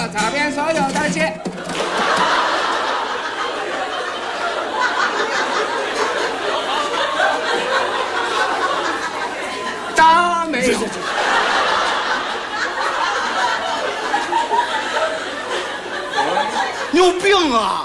这边说有点钱。打没有？ 你有病啊！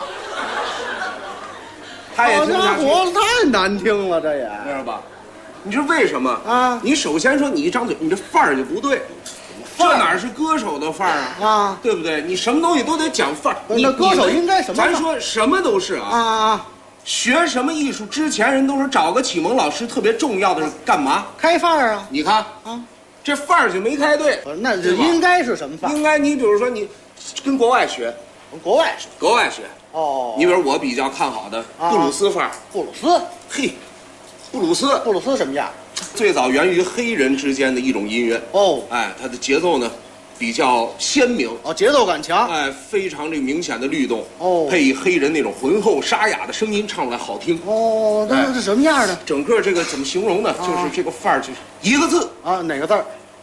他也听不下去， 活太难听了，这也知道吧？你知道为什么啊？ 你首先说你一张嘴，你这范儿就不对，这哪是歌手的范儿啊？ 啊， 对不对？你什么东西都得讲范儿。 那歌手应该什么？ 咱说什么都是啊。 学什么艺术之前，人都说找个启蒙老师特别重要的是干嘛？ 开范儿啊！ 你看啊，这范儿就没开对。 那这应该是什么范儿？ 应该你比如说你跟国外学， 国外学。 国外学哦。 你比如我比较看好的布鲁斯范儿。 布鲁斯。 嘿，布鲁斯什么样？最早源于黑人之间的一种音乐。 哦。 哎，它的节奏呢？比较鲜明哦，节奏感强， 哎，非常这个明显的律动哦， 配黑人那种浑厚沙哑的声音，唱出来好听哦。那是什么样的？ 整个这个怎么形容呢？就是这个范儿，就是一个字啊，哪个字儿？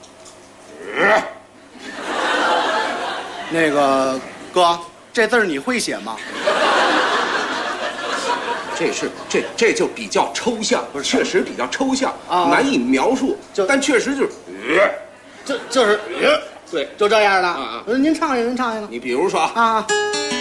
那个哥，这字儿你会写吗？ 这就比较抽象，不是，确实比较抽象啊， 难以描述。但确实就是就是。对，就这样的啊。 您唱一个，您唱一个。 你比如说啊，